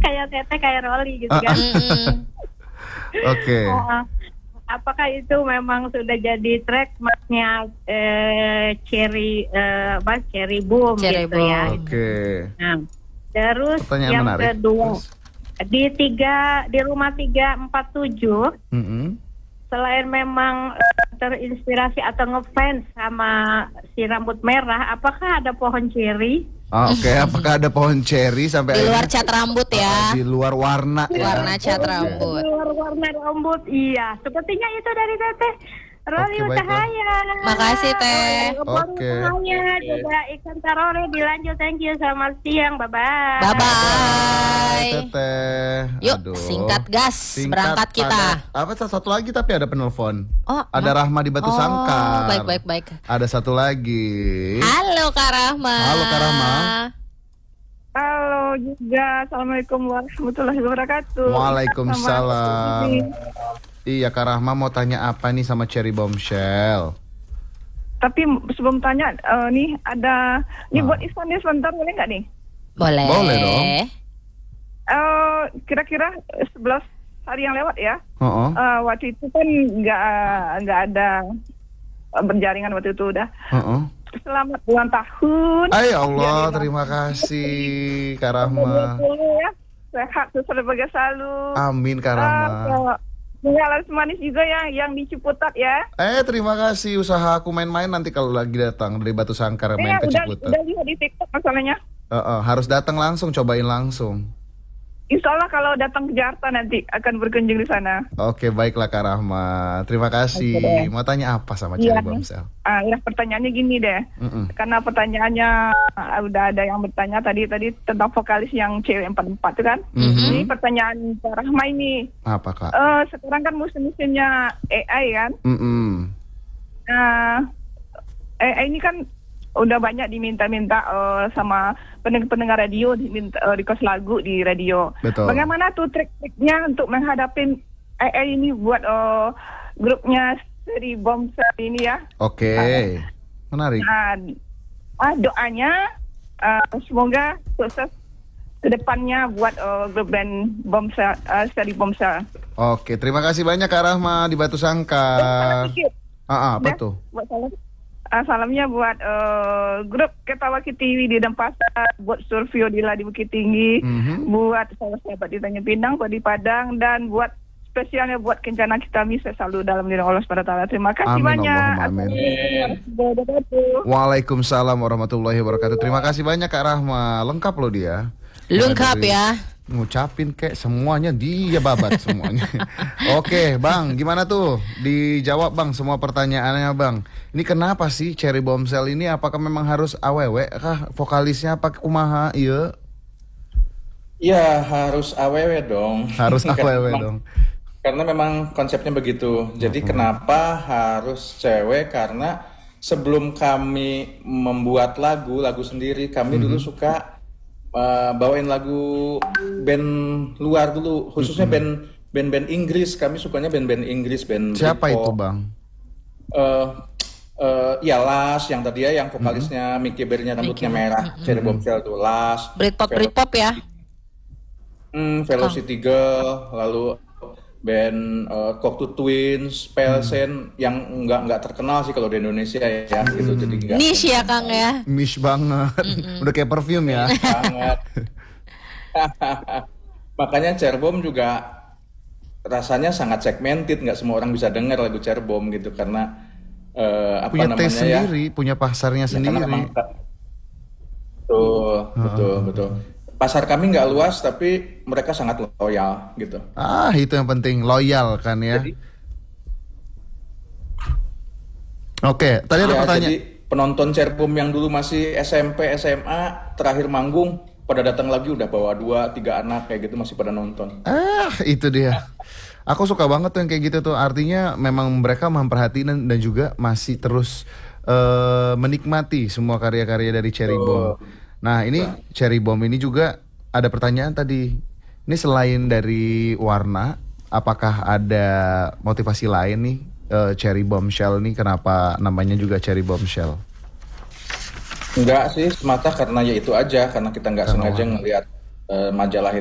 kayak Teteh, kayak Rolly gitu kan. Oke. Apakah itu memang sudah jadi trademarknya Cherry Boom Cherry gitu Boom. ya. Oke. Nah, terus Pertanyaan yang menarik. kedua, Terus? di rumah 347, selain memang terinspirasi atau ngefans sama si rambut merah, apakah ada pohon cherry? Oke, apakah ada pohon cherry sampai Di luar akhirnya- cat rambut ya. di luar warna ya. Warna cat rambut. Di luar warna rambut, iya. Sepertinya itu dari Teteh Rolly Oke, baiklah. Utahaya. Makasih, Teh. Oke. Utahaya juga Ikan Tarore dilanjut. Thank you, selamat siang, bye-bye. Bye-bye. Teteh. Yuk, Aduh. singkat gas, Singkat, berangkat kita. Satu lagi tapi ada penelpon. Oh, Ada Rahma di Batu Sangkar. Baik. Ada satu lagi. Halo Kak Rahma. Halo, Kak Rahma. Halo juga, assalamualaikum warahmatullahi wabarakatuh. Waalaikumsalam. Iya, Kak Rahma mau tanya apa nih sama Cherry Bombshell? Tapi sebelum tanya, nih ada, buat Ihsan nih sebentar, boleh nggak nih? Boleh. Boleh dong. Kira-kira 11 hari yang lewat ya. Oh. Waktu itu kan nggak ada berjaringan waktu itu udah. Selamat ulang tahun. Ay Allah, terima kasih Kak Rahma. Ya, sehat sebagai selalu. Amin Kak Rahma. Laras manis juga yang di Ciputat ya. Terima kasih, usaha aku main-main nanti kalau lagi datang dari Batu Sangkar main ke Ciputat. Udah lihat di TikTok masalahnya. Harus datang langsung, cobain langsung. Insya Allah kalau datang ke Jakarta nanti akan berkunjung di sana. Oke, baiklah Kak Rahma. Terima kasih. Oke, mau tanya apa sama Cherry Bombshell? Pertanyaannya gini deh. Karena pertanyaannya udah ada yang bertanya tadi tentang vokalis yang cewek 44 itu kan. Ini pertanyaan Kak Rahma ini. Apa Kak? Sekarang kan musim-musimnya AI kan. AI ini kan udah banyak diminta-minta sama pendengar radio, diminta request lagu di radio. Betul. Bagaimana tuh trik-triknya untuk menghadapi AI ini buat grupnya Cherry Bombshell ini ya? Oke, menarik. Doanya semoga sukses ke depannya buat grup band Bombshell, Cherry Bombshell. Oke, terima kasih banyak Kak Rahma di Batu Sangkar. Apa tuh? Salamnya buat grup Ketawa Kitiwi di Denpasar, buat Survio Dila di Bukit Tinggi, buat sahabat di Tanjung Pinang, buat di Padang, dan buat spesialnya buat Kencana Kitami, saya selalu dalam lindung Allah SWT. Terima kasih banyak. Waalaikumsalam warahmatullahi wabarakatuh. Terima kasih banyak Kak Rahma. Lengkap loh dia. Lengkap ya. Ngucapin kayak semuanya dia babat semuanya. Oke Bang, gimana tuh? Dijawab Bang semua pertanyaannya Bang. Ini kenapa sih Cherry Bombshell ini? Apakah memang harus awewe kah? Vokalisnya apa kumaha? Iya harus awewe dong. Harus awewe dong. Karena memang konsepnya begitu. Jadi kenapa harus cewek? Karena sebelum kami membuat lagu sendiri, kami dulu suka bawain lagu band luar dulu, khususnya band Inggris. Kami sukanya band Inggris, band siapa Britpop. itu Bang? Ya Las yang tadi ya, yang vokalisnya Mickey Berry rambutnya merah, Cherry Bombshell tuh Las. Britpop ya. Velocity Girl, lalu band Cocteau Twins, Pelsen yang nggak terkenal sih kalau di Indonesia ya gitu. Jadi nggak niche ya Kang ya. Niche banget. Udah kayak perfume ya. Banget. Makanya Cerbom juga rasanya sangat segmented, nggak semua orang bisa dengar lagu Cerbom gitu karena punya taste sendiri, punya pasarnya sendiri. Betul. Pasar kami nggak luas tapi mereka sangat loyal gitu. Itu yang penting, loyal kan ya. Oke, tadi ada pertanyaan. Jadi penonton Cerbom yang dulu masih SMP, SMA, terakhir manggung pada datang lagi udah bawa 2-3 anak kayak gitu masih pada nonton. Itu dia. Aku suka banget tuh yang kayak gitu tuh. Artinya memang mereka memperhatikan dan juga masih terus menikmati semua karya-karya dari Cherry Bomb. Nah ini Cherry Bomb ini juga ada pertanyaan tadi. Ini selain dari warna, apakah ada motivasi lain nih Cherry Bombshell nih? Kenapa namanya juga Cherry Bombshell? Enggak sih, semata karena ya itu aja. Karena kita nggak sengaja ngelihat majalah